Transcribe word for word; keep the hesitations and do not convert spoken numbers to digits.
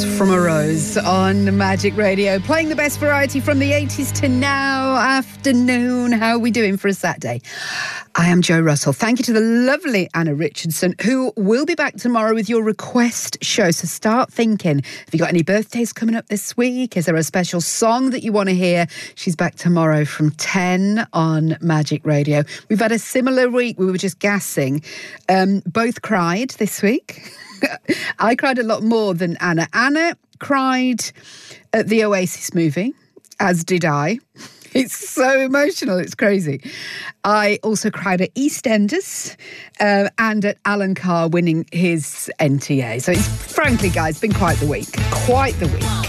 From a Rose on Magic Radio, playing the best variety from the eighties to now. Afternoon, how are we doing for a Saturday? I am Jo Russell. Thank you to the lovely Anna Richardson, who will be back tomorrow with your request show. So start thinking, have you got any birthdays coming up this week? Is there a special song that you want to hear? She's back tomorrow from ten on Magic Radio. We've had a similar week. We were just gassing. Um, both cried this week. I cried a lot more than Anna. Anna cried at the Oasis movie, as did I. It's so emotional, it's crazy. I also cried at EastEnders uh, and at Alan Carr winning his N T A. So it's, frankly, guys, been quite the week. Quite the week.